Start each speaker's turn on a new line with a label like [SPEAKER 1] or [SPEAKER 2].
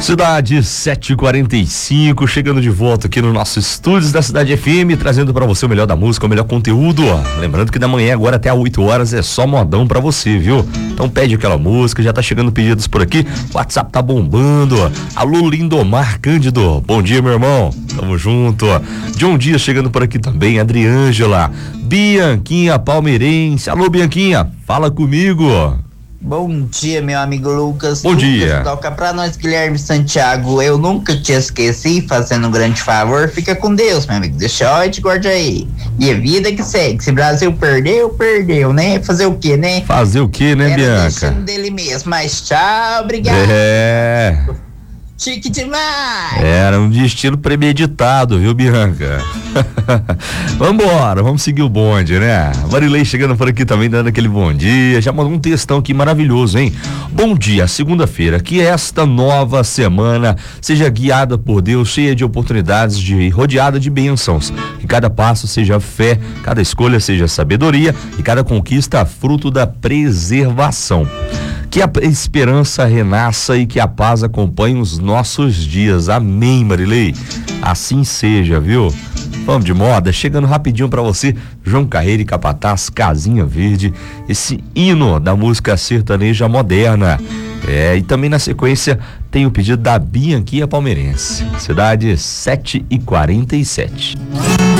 [SPEAKER 1] Cidade 7h45, chegando de volta aqui no nosso estúdios da Cidade FM, trazendo pra você o melhor da música, o melhor conteúdo. Lembrando que da manhã agora até às 8 horas é só modão pra você, viu? Então pede aquela música, já tá chegando pedidos por aqui, o WhatsApp tá bombando. Alô, Lindomar Cândido, bom dia, meu irmão, tamo junto. John Dias chegando por aqui também, Adriângela, Bianquinha Palmeirense, alô, Bianquinha, fala comigo.
[SPEAKER 2] Bom dia, meu amigo Lucas.
[SPEAKER 1] Bom dia.
[SPEAKER 2] Toca pra nós, Guilherme Santiago. Eu nunca te esqueci, fazendo um grande favor. Fica com Deus, meu amigo. Deixa eu te guarde aí. E a vida que segue. Se o Brasil perdeu, perdeu, né? Fazer o quê, né?
[SPEAKER 1] Fazer o quê, né, Bianca?
[SPEAKER 2] Deixando dele mesmo. Mas tchau, obrigado.
[SPEAKER 1] É.
[SPEAKER 2] Chique demais.
[SPEAKER 1] Era um destino premeditado, viu, Bianca? Vambora, vamos seguir o bonde, né? Marilei chegando por aqui também, dando aquele bom dia. Já mandou um textão aqui maravilhoso, hein? Bom dia, segunda-feira. Que esta nova semana seja guiada por Deus, cheia de oportunidades, rodeada de bênçãos. Que cada passo seja fé, cada escolha seja sabedoria e cada conquista fruto da preservação. Que a esperança renasça e que a paz acompanhe os nossos dias. Amém, Marilei. Assim seja, viu? Vamos de moda, chegando rapidinho pra você, João Carreiro e Capataz, Casinha Verde, esse hino da música sertaneja moderna. E também na sequência tem o pedido da Bianquinha Palmeirense. Cidade 7h47.